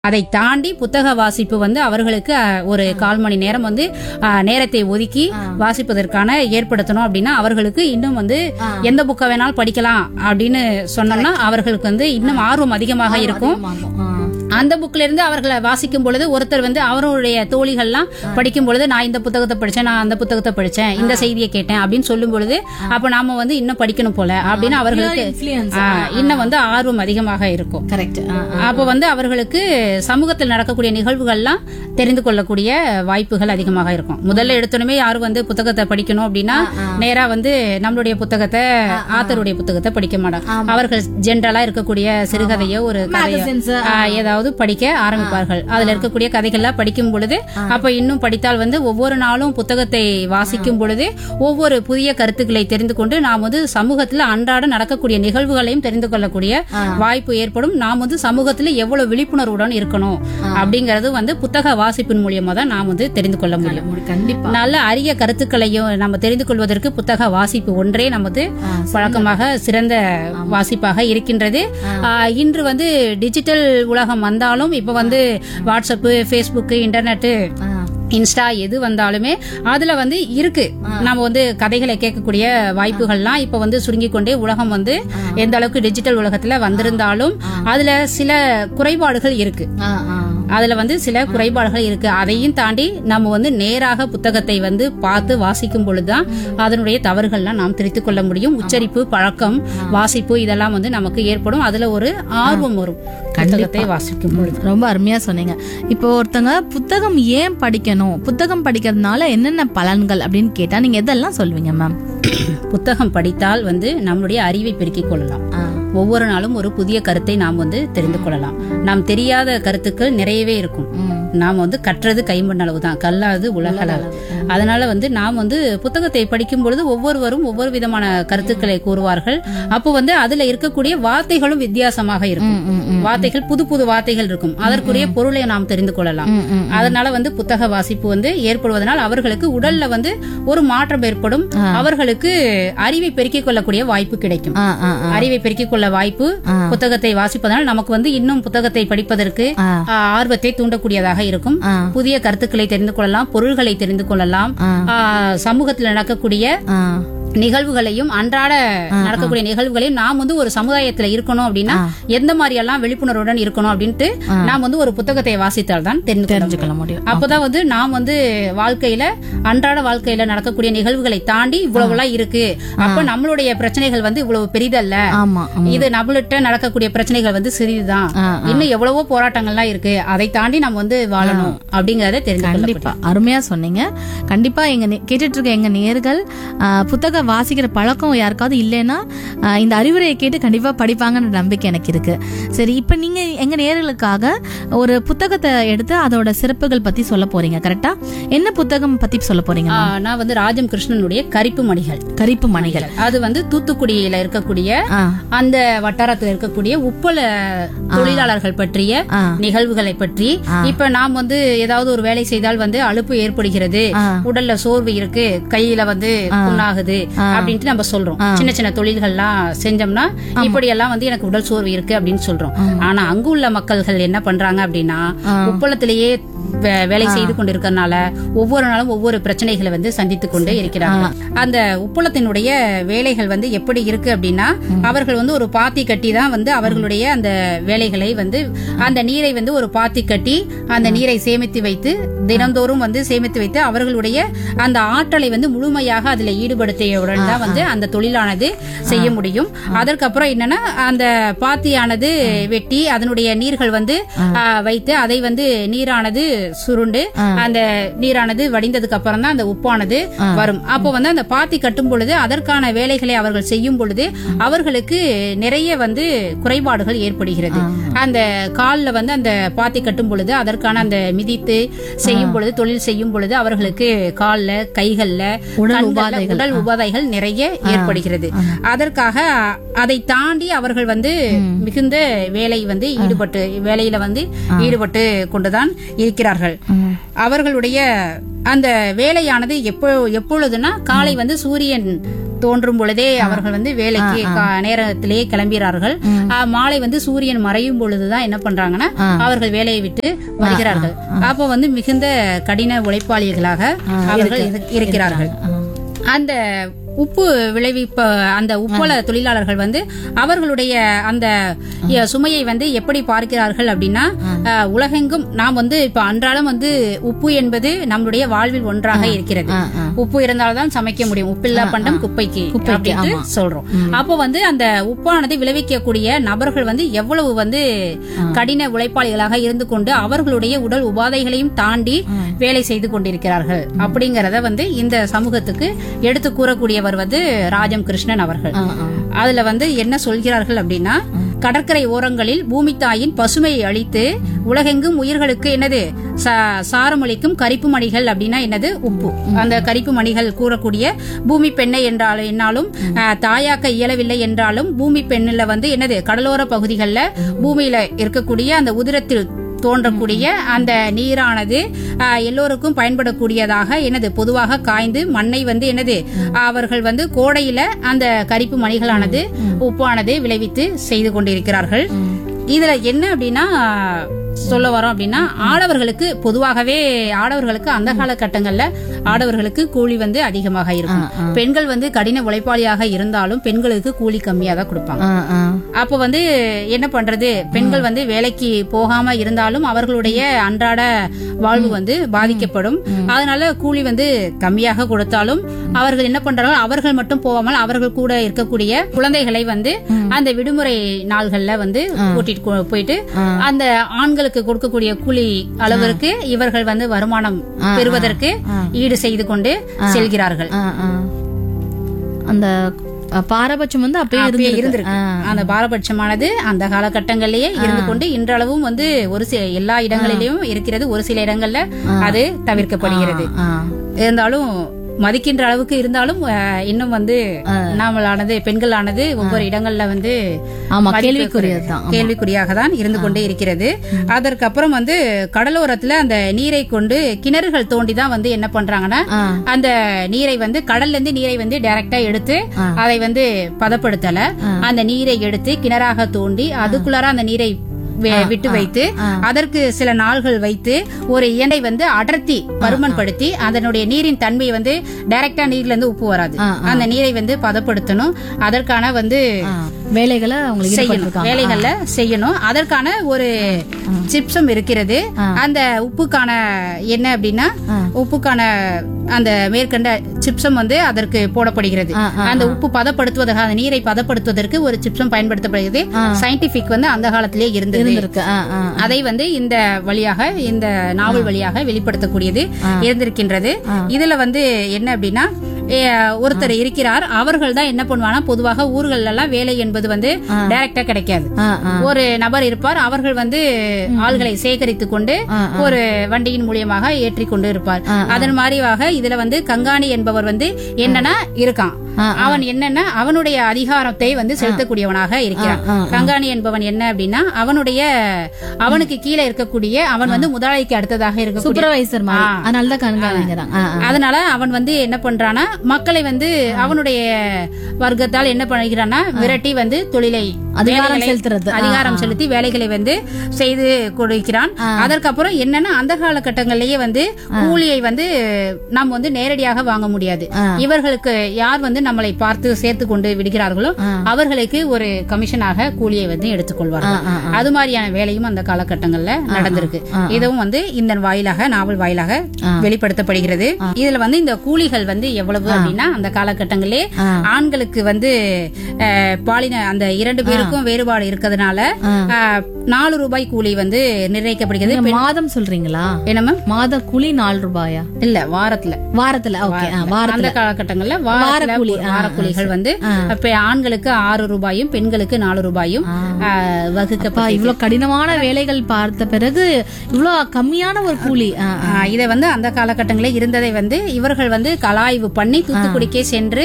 அதை தாண்டி புத்தக வாசிப்பு வந்து அவர்களுக்கு ஒரு 1/4 மணி நேரம் வந்து நேரத்தை ஒதுக்கி வாசிப்பதற்கான ஏற்படுத்தணும் அப்படின்னா அவர்களுக்கு இன்னும் வந்து எந்த புக்கை வேணாலும் படிக்கலாம் அப்படின்னு சொன்னோம்னா அவர்களுக்கு வந்து இன்னும் ஆர்வம் அதிகமாக இருக்கும். அந்த புக்ல இருந்து அவர்களை வாசிக்கும் பொழுது ஒருத்தர் வந்து அவருடைய தோழிகள்லாம் படிக்கும் பொழுது நான் இந்த புத்தகத்தை படிச்சேன், நான் அந்த புத்தகத்தை படிச்சேன், இந்த செய்தியை கேட்டேன் அப்படின்னு சொல்லும் பொழுது அப்ப நாம வந்து இன்னும் படிக்கணும் போல அப்படின்னு அவர்களுக்கு இன்னும் வந்து ஆர்வம் அதிகமாக இருக்கும். அப்ப வந்து அவர்களுக்கு சமூகத்தில் நடக்கக்கூடிய நிகழ்வுகள்லாம் தெரிந்து கொள்ளக்கூடிய வாய்ப்புகள் அதிகமாக இருக்கும். முதல்ல எடுத்தோடனே யாரும் வந்து புத்தகத்தை படிக்கணும் அப்படின்னா நேரா வந்து நம்மளுடைய புத்தகத்தை ஆத்தருடைய புத்தகத்தை படிக்க மாட்டாங்க. அவர்கள் ஜென்ரலா இருக்கக்கூடிய சிறுகதையோ ஒரு கதையோ ஏதாவது படிக்க ஆரம்பிப்பார்கள். அதுல இருக்கக்கூடிய கதைகள்லாம் படிக்கும் பொழுது அப்ப இன்னும் படித்தால் வந்து ஒவ்வொரு நாளும் புத்தகத்தை வாசிக்கும் பொழுது ஒவ்வொரு புதிய கருத்துக்களை தெரிந்து கொண்டு நாம் வந்து சமூகத்துல அன்றாட நடக்கக்கூடிய நிகழ்வுகளையும் தெரிந்து கொள்ளக்கூடிய வாய்ப்பு ஏற்படும். நாம் வந்து சமூகத்துல எவ்வளவு விழிப்புணர்வுடன் இருக்கணும் அப்படிங்கறது வந்து புத்தக வாசிப்பின் மூலியமா தான் நாம் வந்து தெரிந்து கொள்ள முடியும். கண்டிப்பா நல்ல அரிய கருத்துக்களையும் நம்ம தெரிந்து கொள்வதற்கு புத்தக வாசிப்பு ஒன்றே நமது பழக்கமாக சிறந்த வாசிப்பாக இருக்கின்றது. இன்று வந்து டிஜிட்டல் உலகம் வந்தாலும் இப்ப வந்து வாட்ஸ்அப், ஃபேஸ்புக், இன்டர்நெட், இன்ஸ்டா எது வந்தாலுமே அதுல வந்து இருக்கு. நம்ம வந்து கதைகளை கேட்கக்கூடிய வாய்ப்புகள்லாம் இப்ப வந்து சுருங்கி கொண்டே உலகம் வந்து எந்த அளவுக்கு டிஜிட்டல் உலகத்துல வந்திருந்தாலும் அதுல சில குறைபாடுகள் இருக்கு. அதுல வந்து சில குறைபாடுகள் இருக்கு. அதையும் தாண்டி நம்ம வந்து நேராக புத்தகத்தை வந்து பார்த்து வாசிக்கும் பொழுதுதான் அதனுடைய தவறுகள்லாம் நாம் திருத்திக் கொள்ள முடியும். உச்சரிப்பு, பழக்கம், வாசிப்பு இதெல்லாம் வந்து நமக்கு ஏற்படும். அதுல ஒரு ஆர்வம் வரும் புத்தகத்தை வாசிக்கும் பொழுது. ரொம்ப அருமையா சொன்னீங்க. இப்போ ஒருத்தங்க புத்தகம் ஏன் படிக்கணும், புத்தகம் படிக்கிறதுனால என்னென்ன பலன்கள் அப்படின்னு கேட்டா நீங்க எதெல்லாம் சொல்வீங்க மேம்? புத்தகம் படித்தால் வந்து நம்மளுடைய அறிவை பெருக்கிக் கொள்ளலாம். ஒவ்வொரு நாளும் ஒரு புதிய கருத்தை நாம் வந்து தெரிந்து கொள்ளலாம். நாம் தெரியாத கருத்துக்கள் நிறையவே இருக்கும். நாம் வந்து கற்றது கைமண் அளவுதான், கல்லாது உலகளவு. அதனால வந்து நாம் வந்து புத்தகத்தை படிக்கும் பொழுது ஒவ்வொருவரும் ஒவ்வொரு விதமான கருத்துக்களை கூறுவார்கள். அப்போ வந்து அதுல இருக்கக்கூடிய வார்த்தைகளும் வித்தியாசமாக இருக்கும். வார்த்தைகள் புது புது வார்த்தைகள் இருக்கும். அதற்குரிய பொருளை நாம் தெரிந்து கொள்ளலாம். அதனால வந்து புத்தக வாசிப்பு வந்து ஏற்படுவதனால் அவர்களுக்கு உடல்ல வந்து ஒரு மாற்றம் ஏற்படும். அவர்களுக்கு அறிவை பெருக்கிக் கொள்ளக்கூடிய வாய்ப்பு கிடைக்கும். அறிவை பெருக்கிக் கொள்ள வாய்ப்பு புத்தகத்தை வாசிப்பதனால் நமக்கு வந்து இன்னும் புத்தகத்தை படிப்பதற்கு ஆர்வத்தை தூண்டக்கூடியதாக இருக்கும். புதிய கருத்துக்களை தெரிந்து கொள்ளலாம், பொருள்களை தெரிந்து கொள்ளலாம். சமூகத்தில் நடக்கக்கூடிய நிகழ்வுகளையும் அன்றாட நடக்கக்கூடிய நிகழ்வுகளையும் நாம் வந்து ஒரு சமுதாயத்துல இருக்கணும் அப்படின்னா எந்த மாதிரி எல்லாம் விழிப்புணர்வுடன் இருக்கணும் அப்படின்ட்டு நாம் வந்து ஒரு புத்தகத்தை வாசித்தால் தான் தெரிஞ்சுக்கொள்ள முடியும். அப்பதான் வந்து நாம் வந்து வாழ்க்கையில அன்றாட வாழ்க்கையில நடக்கக்கூடிய நிகழ்வுகளை தாண்டி இவ்வளவு எல்லாம் இருக்கு, அப்ப நம்மளுடைய பிரச்சனைகள் வந்து இவ்வளவு பெரிதல்ல, இது நம்மள்கிட்ட நடக்கக்கூடிய பிரச்சனைகள் வந்து சிறிதுதான், இன்னும் எவ்வளவோ போராட்டங்கள்லாம் இருக்கு, அதை தாண்டி நம்ம வந்து வாழணும் அப்படிங்கறத தெரிஞ்சு. கண்டிப்பா அருமையா சொன்னீங்க. கண்டிப்பா எங்க கேட்டுட்டு இருக்க எங்க நேயர்கள் புத்தக வாசிக்கிற பழக்கம் யாருக்காவது இல்லைன்னா இந்த அறிவுரையை கேட்டு கண்டிப்பா படிப்பாங்கன்ற நம்பிக்கை எனக்கு இருக்கு. சரி, இப்ப நீங்க எங்க நேயர்களுக்காக ஒரு புத்தகத்தை எடுத்து அதோட சிறப்புகள் பத்தி சொல்ல போறீங்க, கரெக்டா? என்ன புத்தகம் பத்தி சொல்ல போறீங்க? நான் வந்து ராஜம் கிருஷ்ணனுடைய கரிப்பு மணிகள். அது வந்து தூத்துக்குடியில இருக்கக்கூடிய அந்த வட்டாரத்தில் இருக்கக்கூடிய உப்பள தொழிலாளர்கள் பற்றிய நிகழ்வுகளை பற்றி. இப்ப நாம் வந்து ஏதாவது ஒரு வேலை செய்தால் வந்து அலுப்பு ஏற்படுகிறது, உடல்ல சோர்வு இருக்கு, கையில வந்து புண்ணாகுது அப்படின்ட்டு நம்ம சொல்றோம். சின்ன சின்ன தொழில்கள்லாம் செஞ்சோம்னா இப்படி எல்லாம் வந்து எனக்கு உடல் சோர்வு இருக்கு அப்படின்னு சொல்றோம். ஆனா அங்கு உள்ள மக்கள்கள் என்ன பண்றாங்க அப்படின்னா உப்பளத்திலேயே வேலை செய்து கொண்டிருக்கிறதுனால ஒவ்வொரு நாளும் ஒவ்வொரு பிரச்சனைகளை வந்து சந்தித்துக் கொண்டு இருக்கிறாங்க. அந்த உப்பளத்தினுடைய வேலைகள் வந்து எப்படி இருக்கு அப்படின்னா அவர்கள் வந்து ஒரு பாத்தி கட்டி தான் வந்து அவர்களுடைய அந்த வேலைகளை வந்து அந்த நீரை வந்து ஒரு பாத்தி கட்டி அந்த நீரை சேமித்து வைத்து தினந்தோறும் வந்து சேமித்து வைத்து அவர்களுடைய அந்த ஆற்றலை வந்து முழுமையாக அதுல ஈடுபடுத்தியவுடன் தான் வந்து அந்த தொழிலானது செய்ய முடியும். அதற்கப்புறம் என்னன்னா அந்த பாத்தியானது வெட்டி அதனுடைய நீர்கள் வந்து வைத்து அதை வந்து நீரானது சுருண்டு அந்த நீரானது வடிந்ததுக்கு அப்புறம் தான் அந்த உப்பானது வரும். அப்போ வந்து அந்த பாத்தி கட்டும் பொழுது அதற்கான வேலைகளை அவர்கள் செய்யும் பொழுது அவர்களுக்கு நிறைய வந்து குறைபாடுகள் ஏற்படுகிறது. அந்த கால்ல வந்து அந்த பாத்தி கட்டும் பொழுது அதற்கான அந்த மிதித்து செய்யும் பொழுது தொழில் செய்யும் பொழுது அவர்களுக்கு கால்ல கைகள்ல உடல் உபாதைகள் நிறைய ஏற்படுகிறது. அதற்காக அதை தாண்டி அவர்கள் வந்து மிகுந்த வேலையில வந்து ஈடுபட்டு கொண்டுதான் இருக்கிறார்கள். அவர்களுடைய அந்த வேலையானது எப்பொழுதுனா காலை வந்து சூரியன் தோன்றும் பொழுதே அவர்கள் வந்து வேலைக்கு நேரத்திலேயே கிளம்புகிறார்கள். மாலை வந்து சூரியன் மறையும் பொழுதுதான் என்ன பண்றாங்கன்னா அவர்கள் வேலையை விட்டு வருகிறார்கள். அப்போ வந்து மிகுந்த கடின உழைப்பாளிகளாக அவர்கள் இருக்கிறார்கள். அந்த உப்பு விளைவிப்ப அந்த உப்பள தொழிலாளர்கள் வந்து அவர்களுடைய அந்த சுமையை வந்து எப்படி பார்க்கிறார்கள் அப்படின்னா, உலகெங்கும் நாம் வந்து இப்ப அன்றாடம் வந்து உப்பு என்பது நம்மளுடைய வாழ்வில் ஒன்றாக இருக்கிறது. உப்பு இருந்தால்தான் சமைக்க முடியும். உப்பில்லா பண்டம் குப்பைக்கு அப்படின்னு சொல்றோம். அப்போ வந்து அந்த உப்பானது விளைவிக்கக்கூடிய நபர்கள் வந்து எவ்வளவு வந்து கடின உழைப்பாளிகளாக இருந்து கொண்டு அவர்களுடைய உடல் உபாதைகளையும் தாண்டி வேலை செய்து கொண்டிருக்கிறார்கள் அப்படிங்கறத வந்து இந்த சமூகத்துக்கு எடுத்து கூறக்கூடியவர் வந்து ராஜம் கிருஷ்ணன் அவர்கள். அதுல வந்து என்ன சொல்கிறார்கள் அப்படின்னா, கடற்கரை ஓரங்களில் பூமி தாயின் பசுமையை அழித்து உலகெங்கும் உயிர்களுக்கு என்னது சாரமளிக்கும் கரிப்பு மணிகள் அப்படின்னா என்னது உப்பு. அந்த கரிப்பு மணிகள் கூறக்கூடிய பூமி பெண்ணை என்னாலும் தாயாக்க இயலவில்லை என்றாலும் பூமி பெண்ணில வந்து என்னது கடலோர பகுதிகளில் பூமியில இருக்கக்கூடிய அந்த உதிரத்தில் தோன்றக்கூடிய அந்த நீரானது எல்லோருக்கும் பயன்படக்கூடியதாக என்னது பொதுவாக காய்ந்து மண்ணை வந்து என்னது அவர்கள் வந்து கோடையில அந்த கரிப்பு மணிகளானது உப்பானது விளைவித்து செய்து கொண்டிருக்கிறார்கள். இதுல என்ன அப்படின்னா சொல்ல வரோம் அப்படின்னா, ஆடவர்களுக்கு பொதுவாகவே ஆடவர்களுக்கு அந்த காலகட்டங்கள்ல ஆடவர்களுக்கு கூலி வந்து அதிகமாக இருக்கும். பெண்கள் வந்து கடின உழைப்பாளியாக இருந்தாலும் பெண்களுக்கு கூலி கம்மியா தான் கொடுப்பாங்க. அப்ப வந்து என்ன பண்றது, பெண்கள் வந்து வேலைக்கு போகாம இருந்தாலும் அவர்களுடைய அன்றாட வாழ்வு வந்து பாதிக்கப்படும். அதனால கூலி வந்து கம்மியாக கொடுத்தாலும் அவர்கள் என்ன பண்றாங்க, அவர்கள் மட்டும் போகாமல் அவர்கள் கூட இருக்கக்கூடிய குழந்தைகளை வந்து அந்த விடுமுறை நாள்கள்ல வந்து கூட்டிட்டு போயிட்டு அந்த ஆண்களுக்கு கொடுக்கக்கூடிய கூலி அளவிற்கு இவர்கள் வந்து வருமானம் பெறுவதற்கு ஈடு செய்து கொண்டு செல்கிறார்கள். அந்த பாரபட்சம் வந்து அப்பயே இருந்திருக்கு. அந்த பாரபட்சமானது அந்த காலகட்டங்களிலேயே இருந்து கொண்டு இன்றளவும் வந்து ஒரு சில எல்லா இடங்களிலும் இருக்கிறது. ஒரு சில இடங்கள்ல அது தவிர்க்கப்படுகிறது. இருந்தாலும் மதிக்கின்ற அளவுக்கு இருந்தாலும் இன்னும் வந்து நாமளானது பெண்களானது ஒவ்வொரு இடங்கள்ல வந்து கேள்விக்குறியாக தான் இருந்து கொண்டே இருக்கிறது. அதற்கப்புறம் வந்து கடலோரத்துல அந்த நீரை கொண்டு கிணறுகள் தோண்டி தான் வந்து என்ன பண்றாங்கன்னா அந்த நீரை வந்து கடல்ல இருந்து நீரை வந்து டைரக்டா எடுத்து அதை வந்து பதப்படுத்தல, அந்த நீரை எடுத்து கிணறாக தோண்டி அதுக்குள்ளார அந்த நீரை விட்டு வைத்து அதற்கு சில நாள்கள் வைத்து ஒரு இயண்டை வந்து அடர்த்தி பருமன்படுத்தி அதனுடைய நீரின் தன்மையை வந்து டைரக்டா நீர்ல இருந்து உப்பு வராது, அந்த நீரை வந்து பதப்படுத்தணும். அதற்கான வந்து வேலைகளை வேலைகள்ல செய்யணும். அதற்கான ஒரு சிப்சம் இருக்கிறது. அந்த உப்புக்கான என்ன அப்படின்னா, உப்புக்கான அந்த மேற்கண்ட சிப்சம் வந்து அதற்கு போடப்படுகிறது. அந்த உப்பு பதப்படுத்துவதற்காக அந்த நீரை பதப்படுத்துவதற்கு ஒரு சிப்சம் பயன்படுத்தப்படுகிறது. சயின்டிபிக் வந்து அந்த காலத்திலே இருந்தது. அதை வந்து இந்த வழியாக இந்த நாவல் வழியாக வெளிப்படுத்தக்கூடியது இருந்திருக்கின்றது. இதுல வந்து என்ன அப்படின்னா, ஒருத்தர் இருக்கிறார். அவர்கள் தான் என்ன பண்ணுவாங்க, பொதுவாக ஊர்கள் எல்லாம் வேலை என்பது வந்து டைரக்டா கிடைக்காது. ஒரு நபர் இருப்பார், அவர்கள் வந்து ஆள்களை சேகரித்துக் கொண்டு ஒரு வண்டியின் மூலியமாக ஏற்றி கொண்டு இருப்பார். அதன் மாதிரியாக இதுல வந்து கங்காணி என்பவர் வந்து என்னன்னா இருக்கான். அவன் என்னன்னா அவனுடைய அதிகாரத்தை வந்து செலுத்தக்கூடியவனாக இருக்கிறான். கங்காணி என்பவன் என்ன அப்படின்னா அவனுக்கு கீழே இருக்கக்கூடிய அவன் வந்து முதலாளிக்கு அடுத்ததாக இருக்க சூப்பர்வைசர். அதனால அவன் வந்து என்ன பண்றானா, மக்களை வந்து அவனுடைய வர்க்கத்தால் என்ன பண்ணுகிறான்னா விரட்டி வந்து தொழிலை அதிகாரம் செலுத்தி வேலைகளை வந்து செய்து கொடுக்கிறான். அதற்கப்புறம் என்னன்னா அந்த காலகட்டங்களிலேயே வந்து கூலியை வந்து நாம் வந்து நேரடியாக வாங்க முடியாது. இவர்களுக்கு யார் வந்து நம்மளை பார்த்து சேர்த்து கொண்டு விடுகிறார்களோ அவர்களுக்கு ஒரு கமிஷனாக கூலியை வந்து எடுத்துக்கொள்வார்கள். அது மாதிரியான வேலையும் அந்த காலகட்டங்கள்ல நடந்திருக்கு. இதுவும் வந்து இந்த வாயிலாக நாவல் வாயிலாக வெளிப்படுத்தப்படுகிறது. இதுல வந்து இந்த கூலிகள் வந்து எவ்வளவு அப்படின்னா, அந்த காலகட்டங்களிலே ஆண்களுக்கு வந்து பாலின அந்த 2 பேருக்கும் வேறுபாடு இருக்கிறதுனால 4 ரூபாய் கூலி வந்து நிர்ணயிக்கப்படுகிறது. மாதம் சொல்றீங்களா? என்னமா மாத கூலி 4 ரூபாயா? இல்ல, வாரத்துல அந்த காலகட்டங்கள்ல வாரக்கூலிகள் வந்து ஆண்களுக்கு 6 ரூபாயும் பெண்களுக்கு 4 ரூபாயும் வகுக்கப்பா. இவ்வளவு கடினமான வேலைகள் பார்த்த பிறகு இவ்வளவு கம்மியான ஒரு கூலி. இதை வந்து அந்த காலகட்டங்களில் இருந்ததை வந்து இவர்கள் வந்து கலாய்வு பண்ணி தூத்துக்குடிக்கே சென்று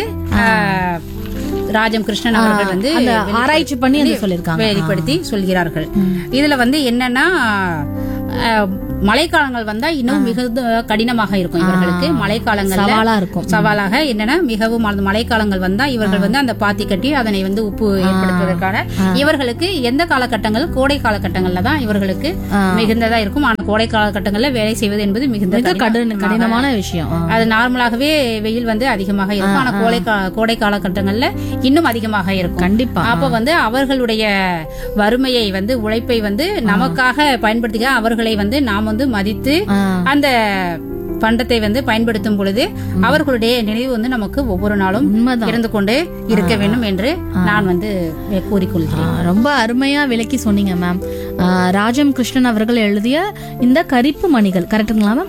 ராஜம் கிருஷ்ணன் அவர்கள் வந்து ஆராய்ச்சி பண்ணி சொல்லியிருக்காங்க, வெளிப்படுத்தி சொல்கிறார்கள். இதுல வந்து என்னன்னா மழைக்காலங்கள் வந்தா இன்னும் மிகுந்த கடினமாக இருக்கும் இவர்களுக்கு. மழைக்காலங்கள்ல சவாலா இருக்கும். சவாலாக என்னன்னா மிகவும் அந்த மழைக்காலங்கள் வந்தா இவர்கள் வந்து அந்த பாத்தி கட்டி அதனை வந்து உப்பு ஏற்படுத்துவதற்கான இவர்களுக்கு எந்த காலகட்டங்கள் கோடை காலகட்டங்கள்ல தான் இவர்களுக்கு மிகுந்ததா இருக்கும். ஆனா கோடை காலகட்டங்கள்ல வேலை செய்வது என்பது மிகுந்த கடினமான விஷயம். அது நார்மலாகவே வெயில் வந்து அதிகமாக இருக்கும். ஆனா கோடை காலகட்டங்கள்ல இன்னும் அதிகமாக இருக்கும். கண்டிப்பா. அப்ப வந்து அவர்களுடைய வறுமையை வந்து உழைப்பை வந்து நமக்காக பயன்படுத்திக்க அவர்களை வந்து நாம் வந்து மதித்து அந்த பண்டத்தை வந்து பயன்படுத்தும் பொழுது அவர்களுடைய நினைவு வந்து நமக்கு ஒவ்வொரு நாளும் இருந்து கொண்டே இருக்க வேண்டும் என்று நான் வந்து கூறிக்கொள்கிறேன். ரொம்ப அருமையா விளக்கி சொன்னீங்க மேம். ராஜம் கிருஷ்ணன் அவர்கள் எழுதிய இந்த கரிப்பு மணிகள், கரெக்டுங்களா மேம்?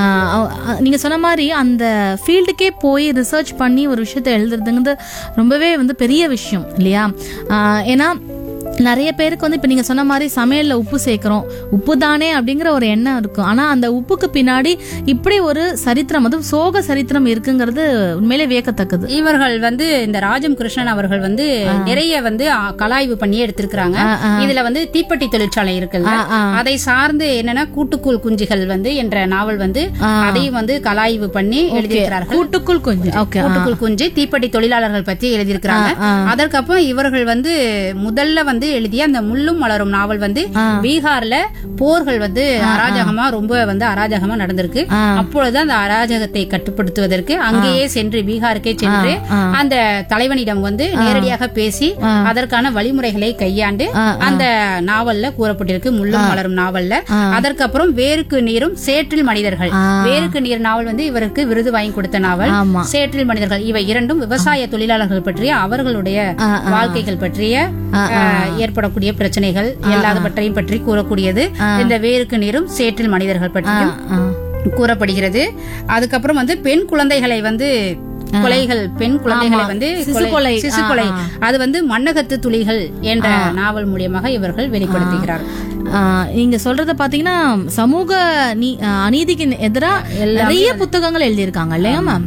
நீங்க சொன்ன மாதிரி அந்த ஃபீல்டுக்கே போய் ரிசர்ச் பண்ணி ஒரு விஷயத்தை எழுதுறதுங்கிறது ரொம்பவே வந்து பெரிய விஷயம் இல்லையா? ஏன்னா நிறைய பேருக்கு வந்து இப்ப நீங்க சொன்ன மாதிரி சமையல்ல உப்பு சேர்க்கிறோம், உப்பு தானே அப்படிங்கிற ஒரு எண்ணம் இருக்கும். ஆனா அந்த உப்புக்கு பின்னாடி இப்படி ஒரு சரித்திரம், அதுவும் சோக சரித்திரம் இருக்குங்கிறது உண்மையிலே வியக்கத்தக்கது. இவர்கள் வந்து இந்த ராஜம் கிருஷ்ணன் அவர்கள் வந்து நிறைய வந்து கலாய்வு பண்ணி எடுத்திருக்கிறாங்க. இதுல வந்து தீப்பெட்டி தொழிற்சாலை இருக்குல்ல, அதை சார்ந்து என்னன்னா கூட்டுக்குள் குஞ்சுகள் வந்து என்ற நாவல் வந்து அதையும் வந்து கலாய்வு பண்ணி எழுதியிருக்கிறார்கள். கூட்டுக்குள் குஞ்சு, கூட்டுக்குள் குஞ்சு தீப்பெட்டி தொழிலாளர்கள் பற்றி எழுதியிருக்கிறாங்க. அதற்கப்புறம் இவர்கள் வந்து முதல்ல வந்து எழுதிய அந்த முள்ளும் மலரும் நாவல் வந்து பீகார்ல போர்கள் வந்து அராஜகமா ரொம்ப வந்து அராஜகமா நடந்திருக்கு. அப்பொழுது அந்த அராஜகத்தை கட்டுப்படுத்துவதற்கு அங்கேயே சென்று பீகாருக்கே சென்று அந்த தலைவனிடம் வந்து நேரடியாக பேசி அதற்கான வழிமுறைகளை கையாண்டு அந்த நாவல்ல கூறப்பட்டிருக்கு, முள்ளும் மலரும் நாவல்ல. அதற்கப்புறம் வேருக்கு நீரும் சேற்றில் மனிதர்கள், வேருக்கு நீர் நாவல் வந்து இவருக்கு விருது வாங்கி கொடுத்த நாவல். சேற்றில் மனிதர்கள் இவை இரண்டும் விவசாய தொழிலாளர்கள் பற்றிய அவர்களுடைய வாழ்க்கைகள் பற்றிய ஏற்படக்கூடிய பிரச்சனைகள் எல்லாவற்றையும் பற்றி கூறக்கூடியது. இந்த வேருக்கு நீரும் சேற்றில் மனிதர்கள் பற்றியும் கூறப்படுகிறது. அதுக்கப்புறம் வந்து பெண் குழந்தைகளை வந்து கொலைகள், பெண் குழந்தைகளை வந்து சிசு கொலை, அது வந்து மண்ணகத்து துளிகள் என்ற நாவல் மூலியமாக இவர்கள் வெளிப்படுத்துகிறார்கள். நீங்க சொல்றத பாத்தீங்கன்னா சமூக அநீதிக்கு எதிராக நிறைய புத்தகங்கள் எழுதியிருக்காங்க இல்லையா மேம்?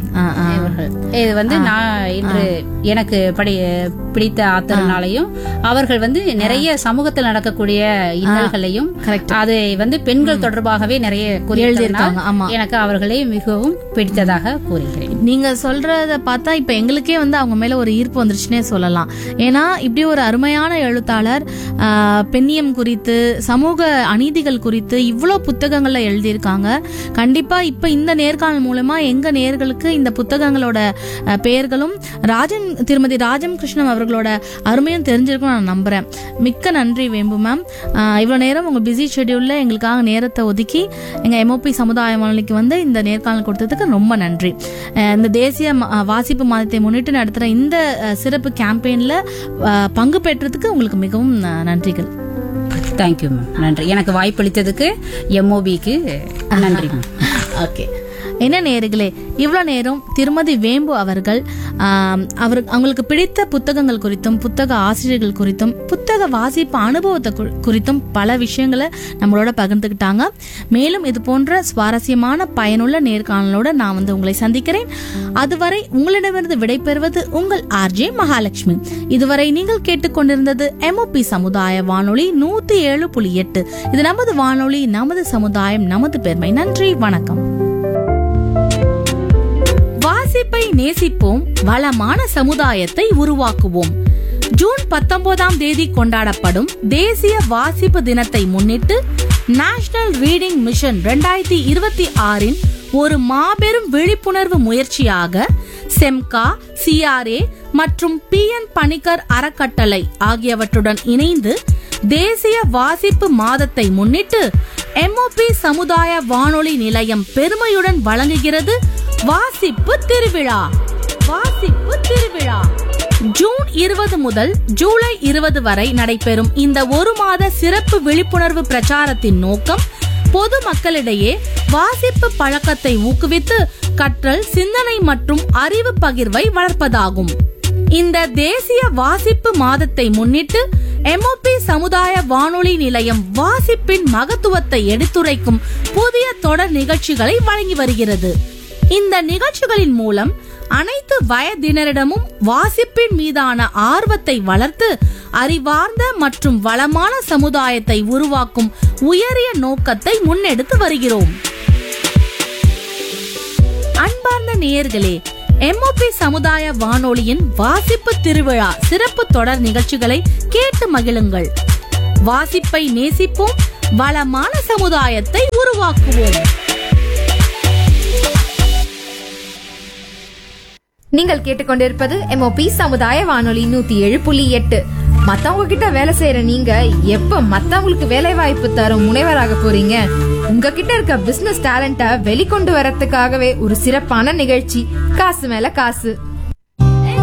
இது வந்து நான் இன்று எனக்கு பிடித்த ஆத்தர்னாலையும் அவர்கள் வந்து நிறைய சமூகத்தில் நடக்கக்கூடிய இன்னல்களையும் அதை வந்து பெண்கள் தொடர்பாகவே நிறைய எழுதியிருக்காங்க. எனக்கு அவர்களே மிகவும் பிடித்ததாக கூறுகிறேன். நீங்க சொல்றத பார்த்தா இப்ப எங்களுக்கே வந்து அவங்க மேல ஒரு ஈர்ப்பு வந்துருச்சுன்னே சொல்லலாம். ஏன்னா இப்படி ஒரு அருமையான எழுத்தாளர் பெண்ணியம் குறித்து, சமூக அநீதிகள் குறித்து இவ்வளவு புத்தகங்கள்ல எழுதியிருக்காங்க. கண்டிப்பா இப்ப இந்த நேர்காணல் மூலமா எங்க நேயர்களுக்கு இந்த புத்தகங்களோட பெயர்களும் திருமதி ராஜம் கிருஷ்ணன் அவர்களோட அருமையும் தெரிஞ்சிருக்கும் நான் நம்புறேன். மிக்க நன்றி வேம்பு மேம். இவ்வளவு நேரம் உங்க பிஸி ஷெட்யூல்ல எங்களுக்காக நேரத்தை ஒதுக்கி எங்க எம்ஓபி சமுதாய வானொலிக்கு வந்து இந்த நேர்காணல் கொடுத்ததுக்கு ரொம்ப நன்றி. இந்த தேசிய வாசிப்பு மாதத்தை முன்னிட்டு நடத்துற இந்த சிறப்பு கேம்பெயின்ல பங்கு பெற்றதுக்கு உங்களுக்கு மிகவும் நன்றிகள். Thank you ma'am. நன்றி. எனக்கு வாய்ப்பளித்ததுக்கு எம்ஓபிக்கு நன்றி மேம். ஓகே. என்ன நேயர்களே, இவ்வளவு நேரம் திருமதி வேம்பு அவர்கள் அவங்களுக்கு பிடித்த புத்தகங்கள் குறித்தும், புத்தக ஆசிரியர்கள் குறித்தும், புத்தக வாசிப்பு அனுபவத்தை குறித்தும் பல விஷயங்களை நம்மளோட பகிர்ந்துக்கிட்டாங்க. மேலும் இது போன்ற சுவாரஸ்யமான பயனுள்ள நேர்காணலோட நான் வந்து உங்களை சந்திக்கிறேன். அதுவரை உங்களிடமிருந்து விடைபெறுவது உங்கள் ஆர்ஜே மகாலட்சுமி. இதுவரை நீங்கள் கேட்டுக்கொண்டிருந்தது எம்ஓபி சமுதாய வானொலி 107.8. இது நமது வானொலி, நமது சமுதாயம், நமது பெருமை. நன்றி, வணக்கம். வாசிப்பை நேசிப்போம், வளமான சமுதாயத்தை உருவாக்குவோம். ஜூன் 19ஆம் தேதி கொண்டாடப்படும் தேசிய வாசிப்பு தினத்தை முன்னிட்டு நேஷனல் ரீடிங் மிஷன் 2026 ஒரு மாபெரும் விழிப்புணர்வு முயற்சியாக செம்கா, சிஆர்ஏ மற்றும் PN பணிக்கர் அறக்கட்டளை ஆகியவற்றுடன் இணைந்து தேசிய வாசிப்பு மாதத்தை முன்னிட்டு எம்ஓபி சமுதாய வானொலி நிலையம் பெருமையுடன் வழங்குகிறது வாசிப்பு திருவிழா. வாசிப்பு திருவிழா ஜூன் 20 முதல் ஜூலை 20 வரை நடைபெறும் இந்த ஒரு மாத சிறப்பு விழிப்புணர்வு பிரச்சாரத்தின் நோக்கம் பொது மக்களிடையே வாசிப்பு பழக்கத்தை ஊக்குவித்து கற்றல், சிந்தனை மற்றும் அறிவு பகிர்வை வளர்ப்பதாகும். இந்த தேசிய வாசிப்பு மாதத்தை முன்னிட்டு எம்ஓபி சமுதாய வானொலி நிலையம் வாசிப்பின் மகத்துவத்தை எடுத்துரைக்கும் புதிய தொடர் நிகழ்ச்சிகளை வழங்கி வருகிறது. இந்த நிகழ்ச்சிகளின் மூலம் அனைத்து வயதினரிடமும் வாசிப்பின் மீதான ஆர்வத்தை வளர்த்து அறிவார்ந்த மற்றும் வளமான சமுதாயத்தை உருவாக்கும் உயரிய நோக்கத்தை முன்னெடுத்து வருகிறோம். அன்பார்ந்த நேயர்களே, MOP சமுதாய வானொலியின் வாசிப்பு திருவிழா சிறப்பு தொடர் நிகழ்ச்சிகளை கேட்டு மகிழுங்கள். வாசிப்பை நேசிப்போம், வளமான சமுதாயத்தை உருவாக்குவோம். நீங்கள் கேட்டுக்கொண்டிருப்பது MOP சமுதாய வானொலி 107.8. மத்தவங்க கிட்ட வேலை செய்யற நீங்க எப்ப மத்தவங்களுக்கு வேலை வாய்ப்பு தரும் முனைவராக போறீங்க? உங்ககிட்ட இருக்க பிசினஸ் டேலண்ட வெளிக்கொண்டு வரதுக்காகவே ஒரு சிறப்பான நிகழ்ச்சி காசு மேல காசு.